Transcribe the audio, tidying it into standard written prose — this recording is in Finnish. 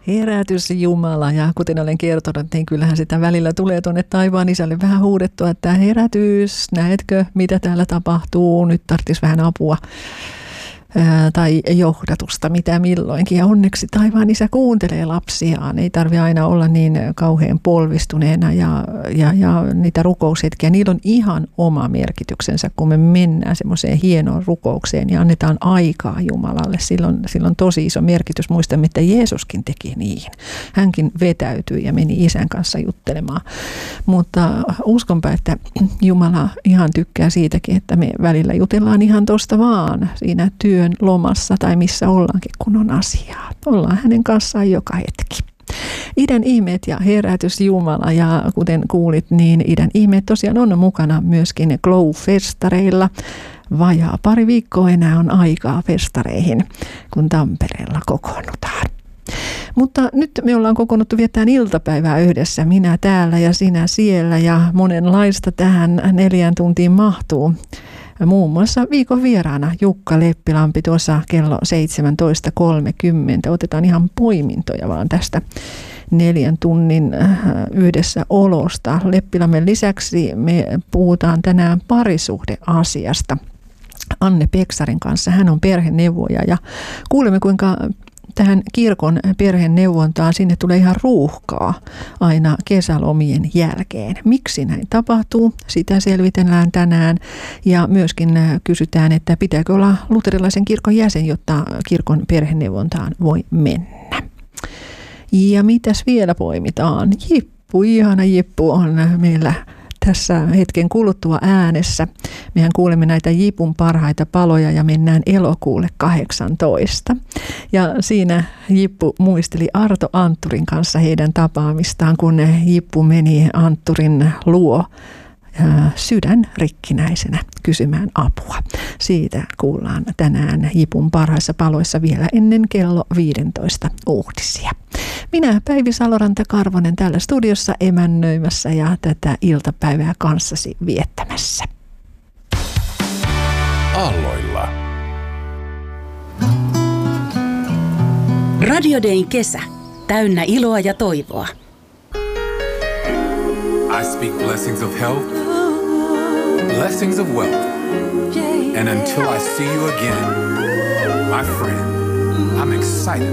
Herätys Jumala, ja kuten olen kertonut, niin kyllähän sitä välillä tulee tuonne taivaan isälle vähän huudettua, että herätys, näetkö mitä täällä tapahtuu, nyt tarvitsisi vähän apua tai johdatusta, mitä milloinkin. Ja onneksi taivaan isä kuuntelee lapsiaan. Ei tarvitse aina olla niin kauhean polvistuneena ja niitä rukoushetkiä. Niillä on ihan oma merkityksensä, kun me mennään semmoiseen hienoon rukoukseen ja annetaan aikaa Jumalalle. Silloin tosi iso merkitys. Muistamme, että Jeesuskin teki niin. Hänkin vetäytyi ja meni isän kanssa juttelemaan. Mutta uskonpa, että Jumala ihan tykkää siitäkin, että me välillä jutellaan ihan tosta vaan siinä työn lomassa tai missä ollaankin, kun on asiaa. Ollaan hänen kanssaan joka hetki. Idän ihmeet ja herätys Jumala, ja kuten kuulit, niin Idän ihmeet tosiaan on mukana myöskin Glow-festareilla. Vajaa pari viikkoa enää on aikaa festareihin, kun Tampereella kokoonnutaan. Mutta nyt me ollaan kokoonnuttu viettämään iltapäivää yhdessä, minä täällä ja sinä siellä, ja monenlaista tähän 4 tuntiin mahtuu. Muun muassa viikon vieraana Jukka Leppilampi tuossa kello 17.30. Otetaan ihan poimintoja vaan tästä 4 tunnin yhdessä olosta. Leppilammen lisäksi me puhutaan tänään parisuhdeasiasta Anne Peksarin kanssa. Hän on perheneuvoja ja kuulemme kuinka tähän kirkon perheneuvontaan sinne tulee ihan ruuhkaa aina kesälomien jälkeen. Miksi näin tapahtuu? Sitä selvitellään tänään ja myöskin kysytään, että pitääkö olla luterilaisen kirkon jäsen, jotta kirkon perheneuvontaan voi mennä. Ja mitäs vielä poimitaan? Jippu, ihana Jippu on meillä tässä hetken kuluttua äänessä. Mehän kuulemme näitä Jipun parhaita paloja ja mennään elokuulle 18. Ja siinä Jippu muisteli Arto Antturin kanssa heidän tapaamistaan, kun Jippu meni Antturin luo sydän rikkinäisenä kysymään apua. Siitä kuullaan tänään Jipun parhaissa paloissa vielä ennen kello 15 uutisia. Minä Päivi Saloranta-Karvonen täällä studiossa emännöimässä ja tätä iltapäivää kanssasi viettämässä. Aalloilla. Radio Dayn kesä. Täynnä iloa ja toivoa. I speak blessings of health, blessings of wealth. And until I see you again, my friend, I'm excited